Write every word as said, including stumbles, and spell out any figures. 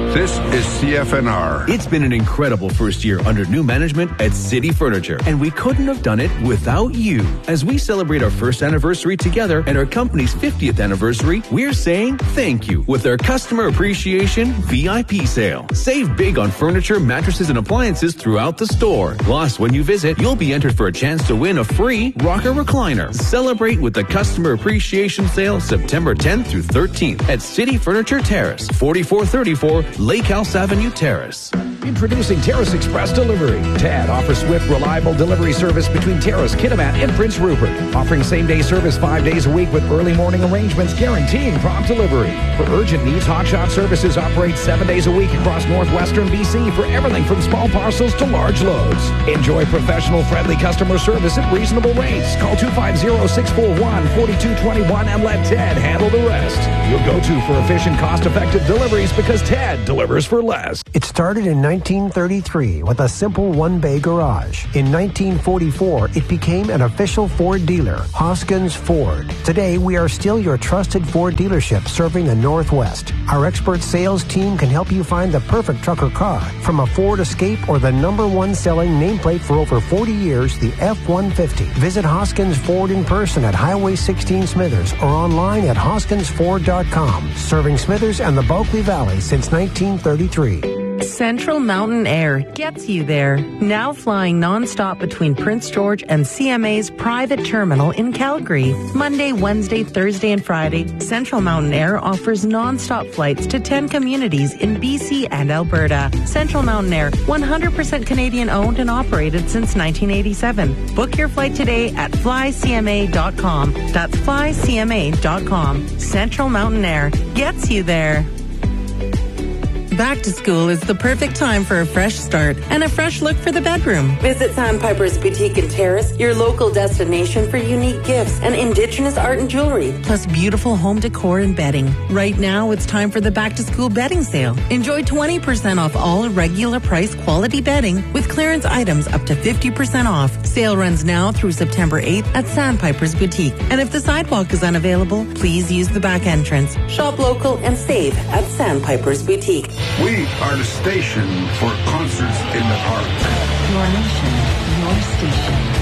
This is C F N R. It's been an incredible first year under new management at City Furniture, and we couldn't have done it without you. As we celebrate our first anniversary together and our company's fiftieth anniversary, we're saying thank you with our Customer Appreciation V I P sale. Save big on furniture, mattresses, and appliances throughout the store. Plus, when you visit, you'll be entered for a chance to win a free rocker recliner. Celebrate with the Customer Appreciation sale September tenth through thirteenth at City Furniture Terrace, forty-four thirty-four Lake House Avenue Terrace. Introducing Terrace Express Delivery. T A D offers swift, reliable delivery service between Terrace, Kitimat, and Prince Rupert. Offering same-day service five days a week with early morning arrangements guaranteeing prompt delivery. For urgent needs, Hotshot Services operates seven days a week across northwestern B C for everything from small parcels to large loads. Enjoy professional, friendly customer service at reasonable rates. Call two five zero, six four one, four two two one and let Ted handle the rest. Your go-to for efficient, cost-effective deliveries because Ted delivers for less. It started in nineteen thirty-three with a simple one-bay garage. In nineteen forty-four, it became an official Ford dealer, Hoskins Ford. Today, we are still your trusted Ford dealership serving the Northwest. Our expert sales team can help you find the perfect truck or car, from a Ford Escape or the number one selling nameplate for over forty years, the F one fifty. Visit Hoskins Ford in person at Highway sixteen Smithers or online at hoskins ford dot com. Serving Smithers and the Bulkley Valley since nineteen thirty-three. Central Mountain Air gets you there. Now flying nonstop between Prince George and C M A's private terminal in Calgary. Monday, Wednesday, Thursday, and Friday, Central Mountain Air offers nonstop flights to ten communities in B C and Alberta. Central Mountain Air, one hundred percent Canadian owned and operated since nineteen eighty-seven. Book your flight today at fly c m a dot com. That's fly c m a dot com. Central Mountain Air gets you there. Back to school is the perfect time for a fresh start and a fresh look for the bedroom. Visit Sandpiper's Boutique and Terrace, your local destination for unique gifts and Indigenous art and jewelry. Plus beautiful home decor and bedding. Right now, it's time for the back to school bedding sale. Enjoy twenty percent off all regular price quality bedding with clearance items up to fifty percent off. Sale runs now through September eighth at Sandpiper's Boutique. And if the sidewalk is unavailable, please use the back entrance. Shop local and save at Sandpiper's Boutique. We are the station for concerts in the park. Your nation, your station.